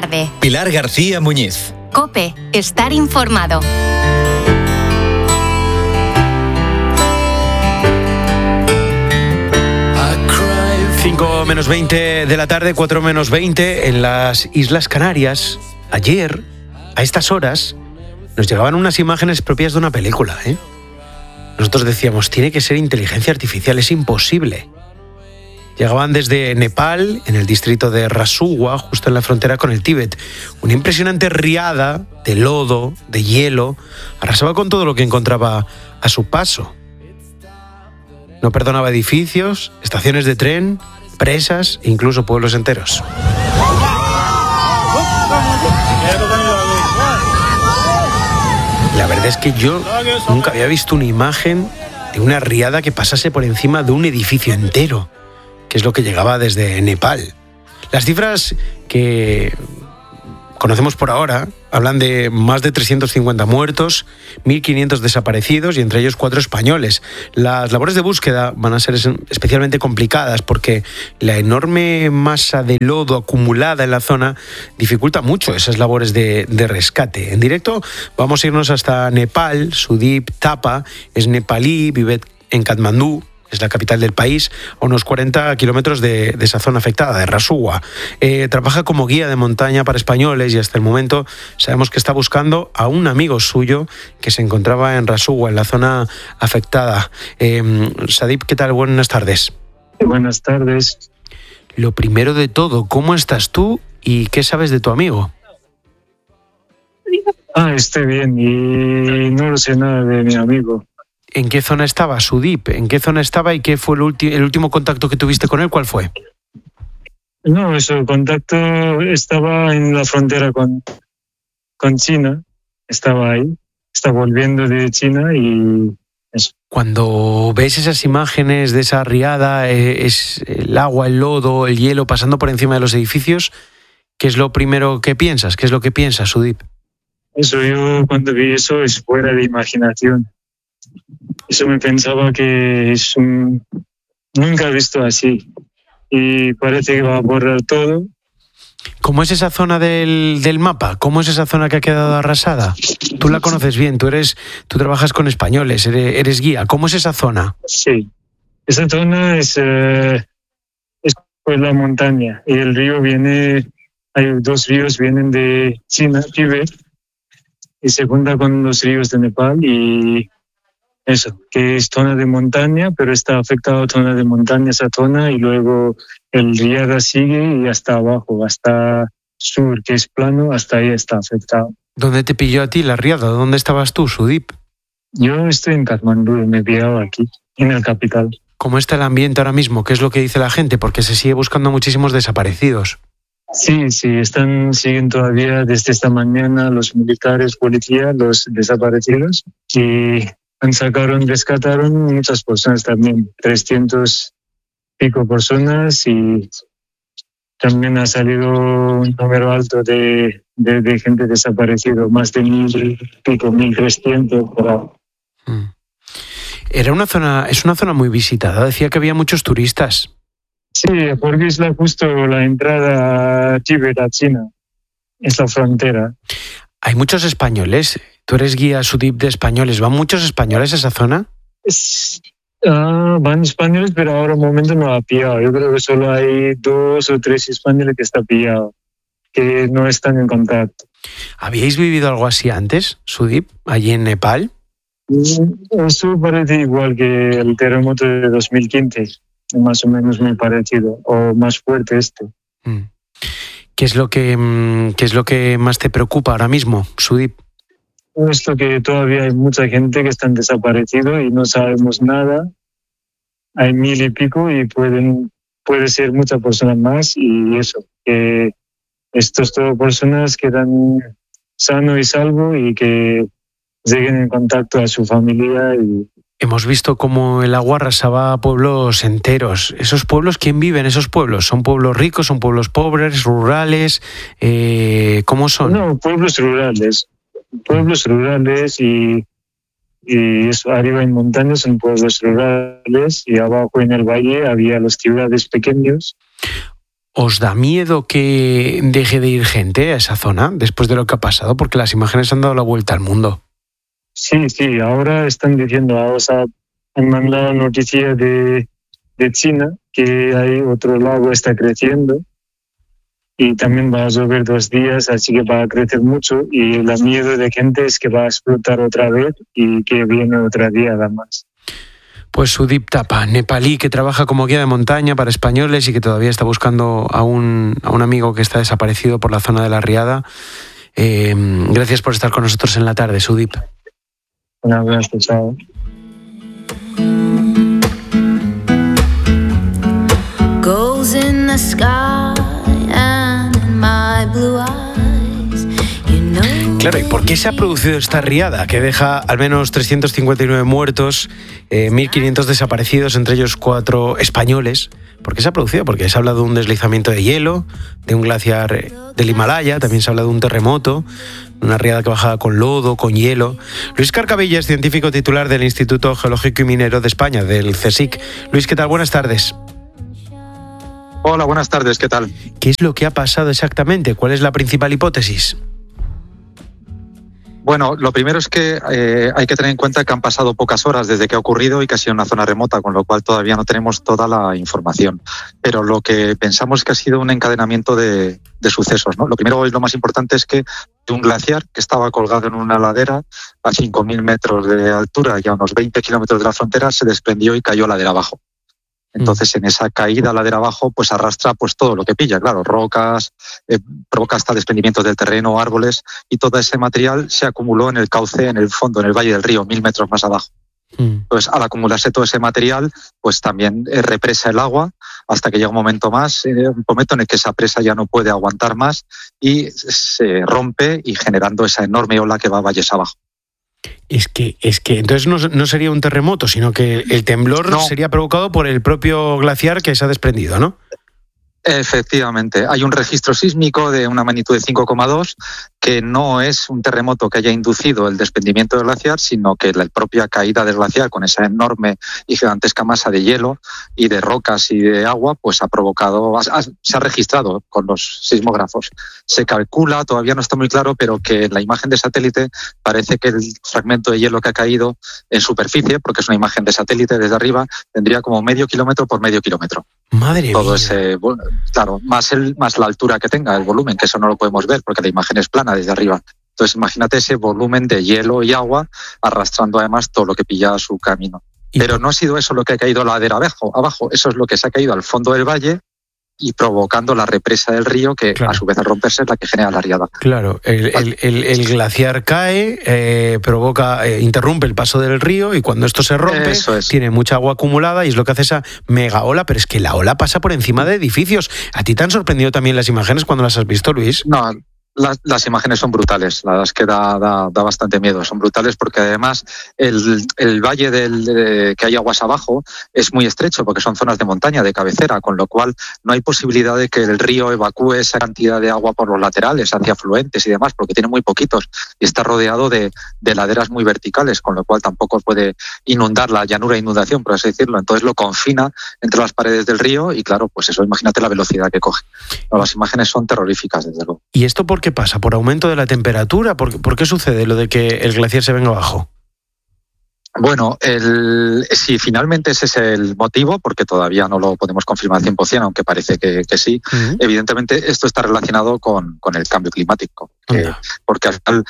tarde. Pilar García Muñiz. COPE. Estar informado. 5 menos 20 de la tarde, 4 menos 20 en las Islas Canarias. Ayer, a estas horas, nos llegaban unas imágenes propias de una película, ¿eh? Nosotros decíamos, tiene que ser inteligencia artificial, es imposible. Llegaban desde Nepal, en el distrito de Rasuwa, justo en la frontera con el Tíbet. Una impresionante riada de lodo, de hielo, arrasaba con todo lo que encontraba a su paso. No perdonaba edificios, estaciones de tren, presas e incluso pueblos enteros. La verdad es que yo nunca había visto una imagen de una riada que pasase por encima de un edificio entero, que es lo que llegaba desde Nepal. Las cifras que conocemos por ahora hablan de más de 350 muertos, 1.500 desaparecidos y entre ellos 4 españoles. Las labores de búsqueda van a ser especialmente complicadas porque la enorme masa de lodo acumulada en la zona dificulta mucho esas labores de rescate. En directo vamos a irnos hasta Nepal. Sudeep Thapa es nepalí, vive en Katmandú, es la capital del país, a unos 40 kilómetros de esa zona afectada, de Rasuwa. Trabaja como guía de montaña para españoles y hasta el momento sabemos que está buscando a un amigo suyo que se encontraba en Rasuwa, en la zona afectada. Sudeep, ¿qué tal? Buenas tardes. Buenas tardes. Lo primero de todo, ¿cómo estás tú y qué sabes de tu amigo? Estoy bien y no lo sé nada de mi amigo. ¿En qué zona estaba, Sudeep? ¿En qué zona estaba y qué fue el último contacto que tuviste con él? ¿Cuál fue? No, el contacto estaba en la frontera con China. Estaba ahí. Está volviendo de China y eso. Cuando ves esas imágenes de esa riada, es el agua, el lodo, el hielo pasando por encima de los edificios, ¿qué es lo primero que piensas? ¿Qué es lo que piensas, Sudeep? Yo cuando vi eso es fuera de imaginación. Eso me pensaba que nunca he visto así y parece que va a borrar todo. ¿Cómo es esa zona del mapa? ¿Cómo es esa zona que ha quedado arrasada? Tú la conoces bien, tú trabajas con españoles, eres guía. ¿Cómo es esa zona? Sí, esa zona es pues la montaña y el río hay 2 ríos vienen de China, Tíbet, y se junta con los ríos de Nepal y eso, que es zona de montaña, pero está afectado zona de montaña esa zona y luego el riada sigue y hasta abajo, hasta sur, que es plano, hasta ahí está afectado. ¿Dónde te pilló a ti la riada? ¿Dónde estabas tú, Sudeep? Yo estoy en Katmandú y me he pillado aquí, en la capital. ¿Cómo está el ambiente ahora mismo? ¿Qué es lo que dice la gente? Porque se sigue buscando muchísimos desaparecidos. Sí, siguen todavía desde esta mañana los militares, policías, los desaparecidos y rescataron muchas personas también, 300 pico personas y también ha salido un número alto de gente desaparecido, más de 1.000 pico, 1.300 por ahí. Es una zona muy visitada, decía que había muchos turistas. Sí, porque es justo la entrada a Tíbet, a China, es la frontera. Hay muchos españoles. Tú eres guía, Sudeep, de españoles. ¿Van muchos españoles a esa zona? Van españoles, pero ahora en un momento no ha pillado. Yo creo que solo hay 2 o 3 españoles que están pillados, que no están en contacto. ¿Habíais vivido algo así antes, Sudeep, allí en Nepal? Eso parece igual que el terremoto de 2015, más o menos muy parecido, o más fuerte este. ¿Qué es lo que más te preocupa ahora mismo, Sudeep? Esto que todavía hay mucha gente que están desaparecidos y no sabemos nada. Hay 1.000 y pico y puede ser muchas personas más y eso, que estas todas personas quedan sanos y salvos y que lleguen en contacto a su familia. Hemos visto cómo el agua arrasaba pueblos enteros. ¿Esos pueblos, quién vive en esos pueblos? ¿Son pueblos ricos, son pueblos pobres, rurales? ¿Cómo son? No, pueblos rurales y eso, arriba en montañas son pueblos rurales y abajo en el valle había las ciudades pequeñas. ¿Os da miedo que deje de ir gente a esa zona después de lo que ha pasado? Porque las imágenes han dado la vuelta al mundo. Sí, ahora están diciendo, han mandado noticias de China que hay otro lago está creciendo y también va a llover 2 días, así que va a crecer mucho y el miedo de gente es que va a explotar otra vez y que viene otra día además. Pues Sudip Thapa, nepalí que trabaja como guía de montaña para españoles y que todavía está buscando a un amigo que está desaparecido por la zona de la Riada. Gracias por estar con nosotros en la tarde, Sudip. Un abrazo, chao. Goes in the sky and in my blue eyes, you know. Claro, ¿y por qué se ha producido esta riada que deja al menos 359 muertos, 1.500 desaparecidos, entre ellos 4 españoles? ¿Por qué se ha producido? Porque se habla de un deslizamiento de hielo, de un glaciar del Himalaya, también se habla de un terremoto, una riada que bajaba con lodo, con hielo. Luis Carcabella es científico titular del Instituto Geológico y Minero de España, del CSIC. Luis, ¿qué tal? Buenas tardes. Hola, buenas tardes, ¿qué tal? ¿Qué es lo que ha pasado exactamente? ¿Cuál es la principal hipótesis? Bueno, lo primero es que hay que tener en cuenta que han pasado pocas horas desde que ha ocurrido y que ha sido una zona remota, con lo cual todavía no tenemos toda la información. Pero lo que pensamos es que ha sido un encadenamiento de sucesos, ¿no? Lo primero y lo más importante es que un glaciar que estaba colgado en una ladera a 5.000 metros de altura y a unos 20 kilómetros de la frontera se desprendió y cayó ladera abajo. Entonces, en esa caída ladera abajo, pues arrastra pues todo lo que pilla, claro, rocas, provoca hasta desprendimientos del terreno, árboles, y todo ese material se acumuló en el cauce, en el fondo, en el valle del río, 1.000 metros más abajo. Entonces, al acumularse todo ese material, pues también represa el agua hasta que llega un momento en el que esa presa ya no puede aguantar más y se rompe y generando esa enorme ola que va valles abajo. Es que entonces no sería un terremoto, sino que el temblor sería provocado por el propio glaciar que se ha desprendido, ¿no? Efectivamente, hay un registro sísmico de una magnitud de 5,2 que no es un terremoto que haya inducido el desprendimiento del glaciar, sino que la propia caída del glaciar con esa enorme y gigantesca masa de hielo y de rocas y de agua, pues ha provocado, se ha registrado con los sismógrafos. Se calcula, todavía no está muy claro, pero que en la imagen de satélite parece que el fragmento de hielo que ha caído en superficie, porque es una imagen de satélite desde arriba, tendría como medio kilómetro por medio kilómetro. Madre todo mía. Ese, claro, más la altura que tenga, el volumen, que eso no lo podemos ver porque la imagen es plana desde arriba. Entonces imagínate ese volumen de hielo y agua arrastrando además todo lo que pilla a su camino. Pero no ha sido eso lo que ha caído ladera abajo, eso es lo que se ha caído al fondo del valle y provocando la represa del río que a su vez al romperse es la que genera la riada. Claro, el glaciar cae, interrumpe el paso del río y cuando esto se rompe tiene mucha agua acumulada y es lo que hace esa mega ola, pero es que la ola pasa por encima de edificios. ¿A ti te han sorprendido también las imágenes cuando las has visto, Luis? No, las imágenes son brutales, la verdad es que da bastante miedo, son brutales porque además el valle que hay aguas abajo es muy estrecho porque son zonas de montaña, de cabecera, con lo cual no hay posibilidad de que el río evacúe esa cantidad de agua por los laterales, hacia afluentes y demás, porque tiene muy poquitos y está rodeado de laderas muy verticales, con lo cual tampoco puede inundar la llanura de inundación, por así decirlo, entonces lo confina entre las paredes del río y claro, pues eso, imagínate la velocidad que coge. No, las imágenes son terroríficas, desde luego. ¿Y esto por qué pasa? ¿Por aumento de la temperatura? ¿Por qué sucede lo de que el glaciar se venga abajo? Bueno, si finalmente ese es el motivo, porque todavía no lo podemos confirmar al 100%, aunque parece que sí, evidentemente esto está relacionado con el cambio climático. Porque al final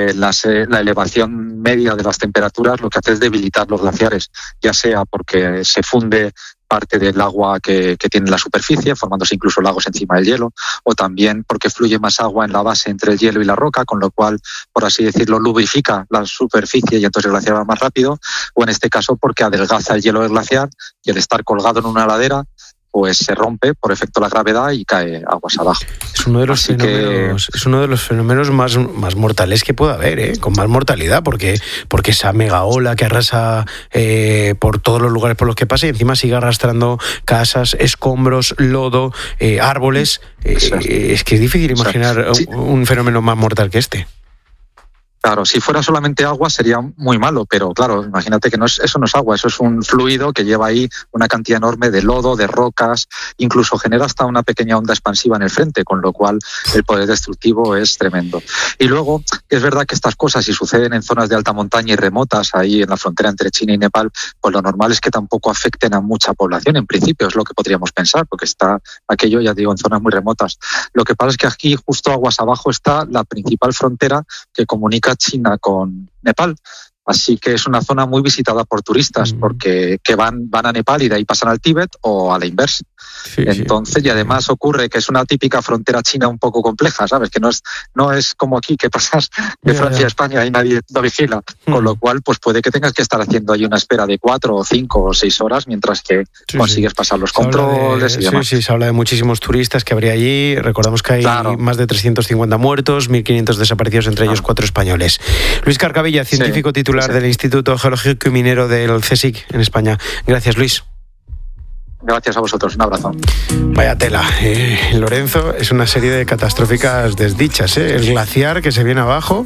la elevación media de las temperaturas lo que hace es debilitar los glaciares, ya sea porque se funde parte del agua que tiene la superficie, formándose incluso lagos encima del hielo, o también porque fluye más agua en la base entre el hielo y la roca, con lo cual, por así decirlo, lubrifica la superficie y entonces el glaciar va más rápido, o en este caso porque adelgaza el hielo del glaciar y al estar colgado en una ladera, pues se rompe por efecto de la gravedad y cae aguas abajo. Es uno de los fenómenos más mortales que pueda haber, con más mortalidad, porque esa mega ola que arrasa por todos los lugares por los que pasa y encima sigue arrastrando casas, escombros, lodo, árboles. Es que es difícil imaginar un fenómeno más mortal que este. Claro, si fuera solamente agua sería muy malo, pero claro, imagínate que eso no es agua, eso es un fluido que lleva ahí una cantidad enorme de lodo, de rocas, incluso genera hasta una pequeña onda expansiva en el frente, con lo cual el poder destructivo es tremendo. Y luego, es verdad que estas cosas, si suceden en zonas de alta montaña y remotas, ahí en la frontera entre China y Nepal, pues lo normal es que tampoco afecten a mucha población, en principio es lo que podríamos pensar, porque está aquello, ya digo, en zonas muy remotas. Lo que pasa es que aquí, justo aguas abajo, está la principal frontera que comunica China con Nepal. Así que es una zona muy visitada por turistas porque que van a Nepal y de ahí pasan al Tíbet o a la inversa. Sí, entonces, y además ocurre que es una típica frontera china un poco compleja, ¿sabes? Que no es como aquí que pasas de Francia a España y nadie lo vigila. Con lo cual, pues puede que tengas que estar haciendo ahí una espera de 4 o 5 o 6 horas mientras que consigues pasar los controles y demás. Sí, se habla de muchísimos turistas que habría allí. Recordamos que hay más de 350 muertos, 1.500 desaparecidos, entre ellos 4 españoles. Luis Carcavilla, científico titular del Instituto Geológico y Minero del CSIC en España. Gracias, Luis. Gracias a vosotros, un abrazo. Vaya tela, Lorenzo, es una serie de catastróficas desdichas, El glaciar que se viene abajo,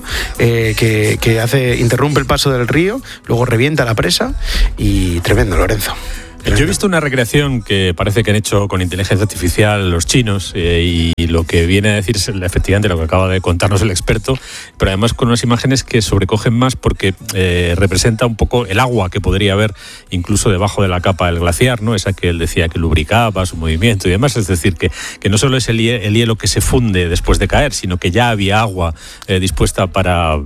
que interrumpe el paso del río, luego revienta la presa y tremendo, Lorenzo. Yo he visto una recreación que parece que han hecho con inteligencia artificial los chinos y lo que viene a decir es efectivamente lo que acaba de contarnos el experto, pero además con unas imágenes que sobrecogen más porque representa un poco el agua que podría haber incluso debajo de la capa del glaciar, ¿no? Esa que él decía que lubricaba su movimiento y demás, es decir, que no solo es el hielo que se funde después de caer, sino que ya había agua dispuesta para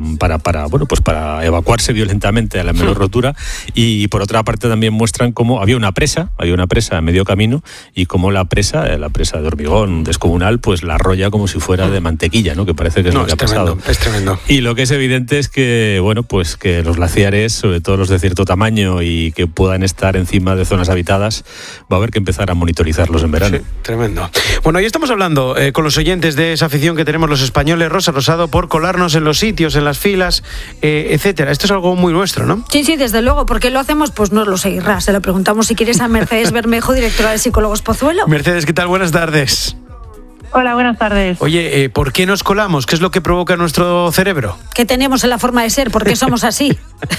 evacuarse violentamente a la menor rotura, y por otra parte también muestran cómo había una presa a medio camino y como la presa de hormigón descomunal, pues la arrolla como si fuera de mantequilla, ¿no? Que parece que es lo que ha pasado. Es tremendo. Y lo que es evidente es que, pues que los glaciares, sobre todo los de cierto tamaño y que puedan estar encima de zonas habitadas, va a haber que empezar a monitorizarlos en verano. Sí, tremendo. Bueno, y estamos hablando con los oyentes de esa afición que tenemos los españoles, Rosa Rosado, por colarnos en los sitios, en las filas, etcétera. Esto es algo muy nuestro, ¿no? Sí, desde luego. ¿Por qué lo hacemos? Pues no lo sé, Irra. Se lo preguntamos si quieres a Mercedes Bermejo, directora de Psicólogos Pozuelo. Mercedes, ¿qué tal? Buenas tardes. Hola, buenas tardes. Oye, ¿por qué nos colamos? ¿Qué es lo que provoca nuestro cerebro? ¿Qué tenemos en la forma de ser? ¿Por qué somos así?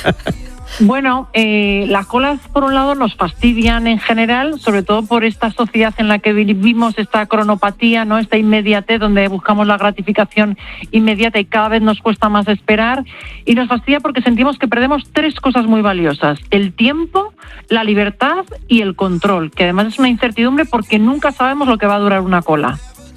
Bueno, las colas por un lado nos fastidian en general, sobre todo por esta sociedad en la que vivimos, esta cronopatía, ¿no? Esta inmediatez donde buscamos la gratificación inmediata y cada vez nos cuesta más esperar, y nos fastidia porque sentimos que perdemos 3 cosas muy valiosas: el tiempo, la libertad y el control, que además es una incertidumbre porque nunca sabemos lo que va a durar una cola.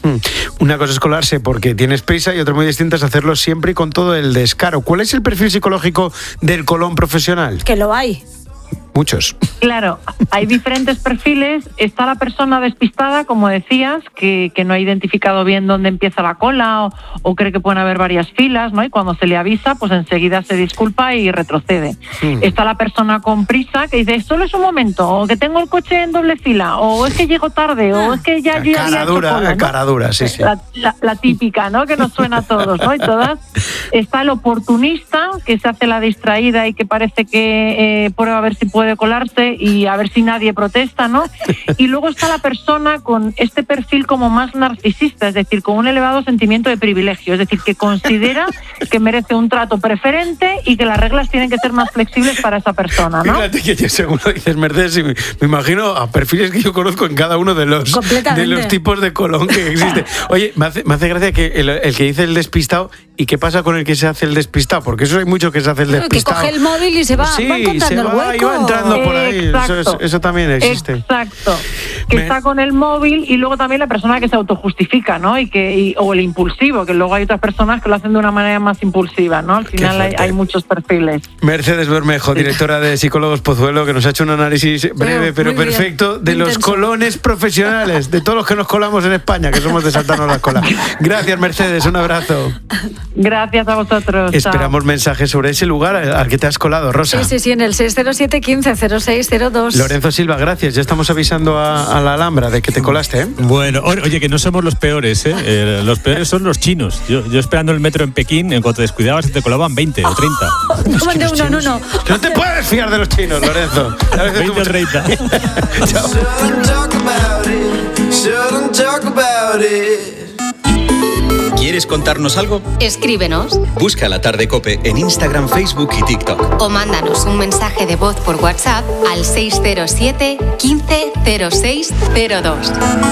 Una cosa es colarse porque tienes prisa y otra muy distinta es hacerlo siempre y con todo el descaro. ¿Cuál es el perfil psicológico del colón profesional? Que lo hay. Muchos. Claro, hay diferentes perfiles. Está la persona despistada, como decías, que no ha identificado bien dónde empieza la cola o cree que pueden haber varias filas, ¿no? Y cuando se le avisa, pues enseguida se disculpa y retrocede. Está la persona con prisa que dice, solo es un momento, o que tengo el coche en doble fila, o es que llego tarde, o es que ya yo había hecho cola, ¿no? Cara dura, sí. La típica, ¿no? Que nos suena a todos, ¿no? Y todas. Está el oportunista, que se hace la distraída y que parece que prueba a ver si puede colarse y a ver si nadie protesta, ¿no? Y luego está la persona con este perfil como más narcisista, es decir, con un elevado sentimiento de privilegio, es decir, que considera que merece un trato preferente y que las reglas tienen que ser más flexibles para esa persona, ¿no? Fíjate que según lo dices, Mercedes, me imagino a perfiles que yo conozco en cada uno de los tipos de colón que existe. Oye, me hace gracia que el que dice el despistado, ¿y qué pasa con el que se hace el despistado? Porque eso hay mucho que se hace el despistado. Que coge el móvil y se va, va encontrando el hueco. Y va entrando por ahí. Eso también existe. Exacto. Que está con el móvil, y luego también la persona que se autojustifica, ¿no? O el impulsivo, que luego hay otras personas que lo hacen de una manera más impulsiva, ¿no? Al final hay muchos perfiles. Mercedes Bermejo, directora de Psicólogos Pozuelo, que nos ha hecho un análisis breve pero perfecto de los colones profesionales, de todos los que nos colamos en España, que somos de saltarnos la cola. Gracias, Mercedes, un abrazo. Gracias a vosotros. Esperamos mensajes sobre ese lugar al que te has colado, Rosa. Sí, en el 607 15 0602. Lorenzo Silva, gracias. Ya estamos avisando a la Alhambra de que te colaste, ¿eh? Bueno, oye, que no somos los peores, ¿eh? Los peores son los chinos. Yo esperando el metro en Pekín, en cuanto te descuidabas, te colaban 20 o 30. No. No te puedes fiar de los chinos, Lorenzo. 20 o 30. Chao. ¿Quieres contarnos algo? Escríbenos. Busca La Tarde COPE en Instagram, Facebook y TikTok. O mándanos un mensaje de voz por WhatsApp al 607 15 06 02.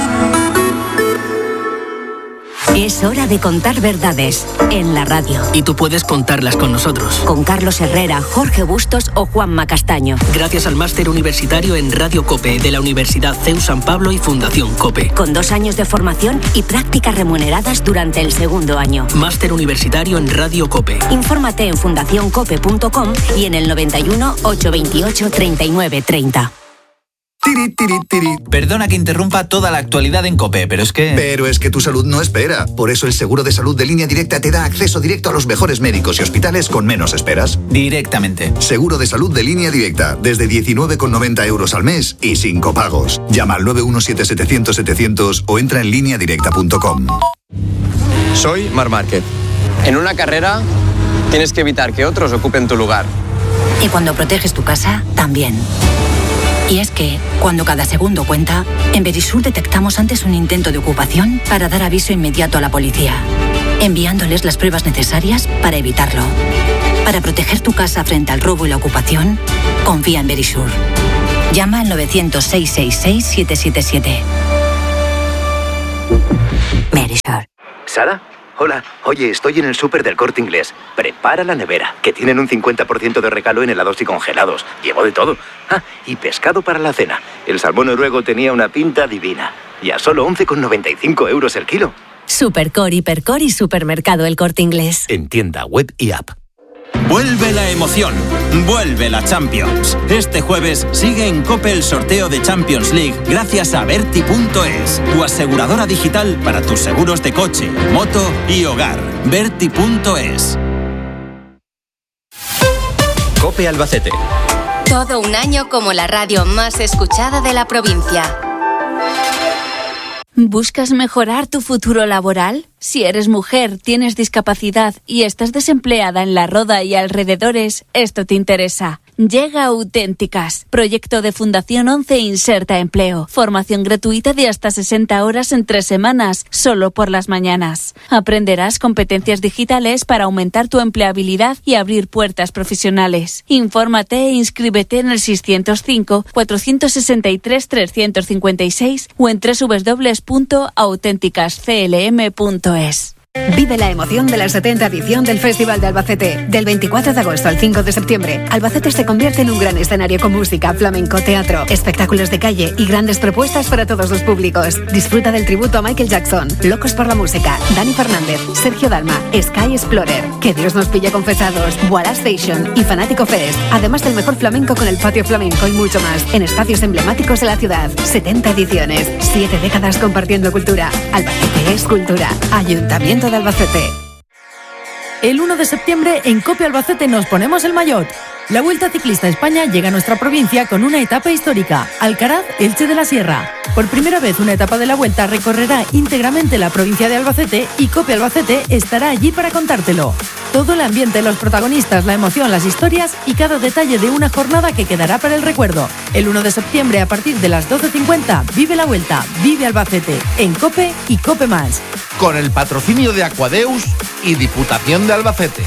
Es hora de contar verdades en la radio. Y tú puedes contarlas con nosotros. Con Carlos Herrera, Jorge Bustos o Juanma Castaño. Gracias al máster universitario en Radio COPE de la Universidad CEU San Pablo y Fundación COPE. Con 2 años de formación y prácticas remuneradas durante el segundo año. Máster universitario en Radio COPE. Infórmate en fundacioncope.com y en el 91 828 39 30. Perdona que interrumpa toda la actualidad en COPE, pero es que tu salud no espera. Por eso el seguro de salud de Línea Directa te da acceso directo a los mejores médicos y hospitales con menos esperas. Directamente. Seguro de salud de Línea Directa, desde 19,90 € al mes y sin copagos. Llama al 917-700-700 o entra en lineadirecta.com. Soy Marc Márquez. En una carrera tienes que evitar que otros ocupen tu lugar. Y cuando proteges tu casa, también. Y es que, cuando cada segundo cuenta, en Verisur detectamos antes un intento de ocupación para dar aviso inmediato a la policía, enviándoles las pruebas necesarias para evitarlo. Para proteger tu casa frente al robo y la ocupación, confía en Verisur. Llama al 900-666-777. Verisur. ¿Sara? Hola, oye, estoy en el súper del Corte Inglés. Prepara la nevera, que tienen un 50% de regalo en helados y congelados. Llevo de todo. Ah, y pescado para la cena. El salmón noruego tenía una pinta divina. Y a solo 11,95 € el kilo. Supercor, Hipercor y Supermercado El Corte Inglés. En tienda web y app. Vuelve la emoción, vuelve la Champions. Este jueves sigue en COPE el sorteo de Champions League gracias a Berti.es, tu aseguradora digital para tus seguros de coche, moto y hogar. Berti.es. COPE Albacete. Todo un año como la radio más escuchada de la provincia. ¿Buscas mejorar tu futuro laboral? Si eres mujer, tienes discapacidad y estás desempleada en La Roda y alrededores, esto te interesa. Llega Auténticas, proyecto de Fundación 11 Inserta Empleo. Formación gratuita de hasta 60 horas en 3 semanas, solo por las mañanas. Aprenderás competencias digitales para aumentar tu empleabilidad y abrir puertas profesionales. Infórmate e inscríbete en el 605-463-356 o en www.auténticasclm.es. Vive la emoción de la 70ª edición del Festival de Albacete. Del 24 de agosto al 5 de septiembre, Albacete se convierte en un gran escenario con música, flamenco, teatro, espectáculos de calle y grandes propuestas para todos los públicos. Disfruta del tributo a Michael Jackson, Locos por la Música, Dani Fernández, Sergio Dalma, Sky Explorer, Que Dios nos pille confesados, Boara Station y Fanático Fest. Además del mejor flamenco con el patio flamenco y mucho más en espacios emblemáticos de la ciudad. 70 ediciones, 7 décadas compartiendo cultura. Albacete es cultura. Ayuntamiento de Albacete. El 1 de septiembre en COPE Albacete nos ponemos el maillot. La Vuelta Ciclista España llega a nuestra provincia con una etapa histórica, Alcaraz-Elche de la Sierra. Por primera vez una etapa de la Vuelta recorrerá íntegramente la provincia de Albacete y COPE Albacete estará allí para contártelo. Todo el ambiente, los protagonistas, la emoción, las historias y cada detalle de una jornada que quedará para el recuerdo. El 1 de septiembre a partir de las 12:50 vive la Vuelta, vive Albacete, en COPE y COPE+. Con el patrocinio de Aquadeus y Diputación de Albacete.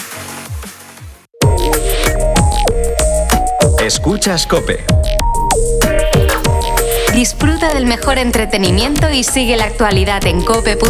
Escuchas COPE. Disfruta del mejor entretenimiento y sigue la actualidad en cope.es.